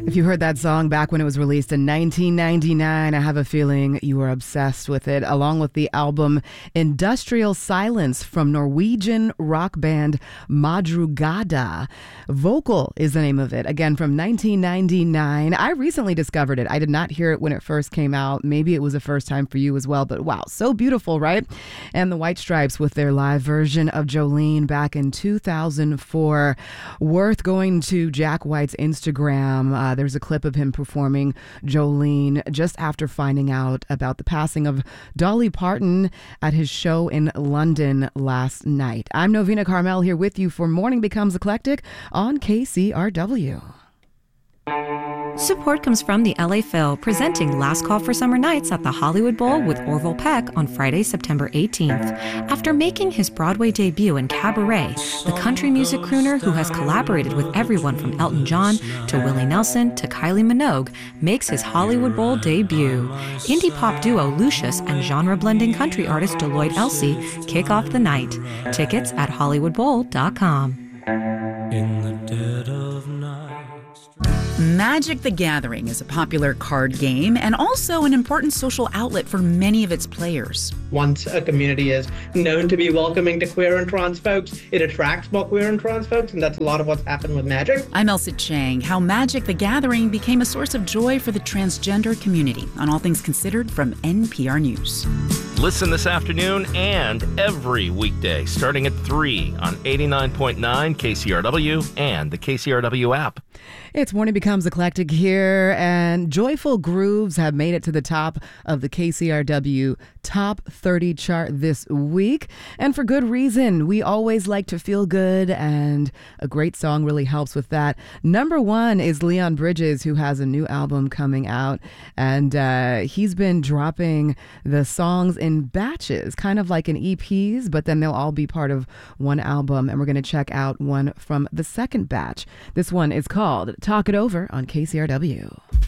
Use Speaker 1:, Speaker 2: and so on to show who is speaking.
Speaker 1: If you heard that song back when it was released in 1999, I have a feeling you were obsessed with it, along with the album Industrial Silence from Norwegian rock band Madrugada. Vocal is the name of it, again from 1999. I recently discovered it. I did not hear it when it first came out. Maybe it was the first time for you as well, but wow, so beautiful, right? And the White Stripes with their live version of Jolene back in 2004. Worth going to Jack White's Instagram. There's a clip of him performing Jolene just after finding out about the passing of Dolly Parton at his show in London last night. I'm Novena Carmel here with you for Morning Becomes Eclectic on KCRW.
Speaker 2: Support comes from the LA Phil, presenting Last Call for Summer Nights at the Hollywood Bowl with Orville Peck on Friday, September 18th. After making his Broadway debut in Cabaret, the country music crooner who has collaborated with everyone from Elton John to Willie Nelson to Kylie Minogue makes his Hollywood Bowl debut. Indie pop duo Lucius and genre-blending country artist Deloitte Elsey kick off the night. Tickets at HollywoodBowl.com.
Speaker 3: In the dead of night.
Speaker 4: Magic the Gathering is a popular card game and also an important social outlet for many of its players.
Speaker 5: Once a community is known to be welcoming to queer and trans folks, it attracts more queer and trans folks, and that's a lot of what's happened with Magic.
Speaker 4: I'm Elsa Chang. How Magic the Gathering became a source of joy for the transgender community on All Things Considered from NPR News.
Speaker 6: Listen this afternoon and every weekday starting at 3 on 89.9 KCRW and the KCRW app.
Speaker 1: It's Morning Becomes Eclectic here, and Joyful Grooves have made it to the top of the KCRW Top 30 chart this week, and for good reason. We always like to feel good, and a great song really helps with that. Number one is Leon Bridges, who has a new album coming out, and he's been dropping the songs in batches, kind of like an EPs, but then they'll all be part of one album, and we're going to check out one from the second batch. This one is called Talk It Over on KCRW.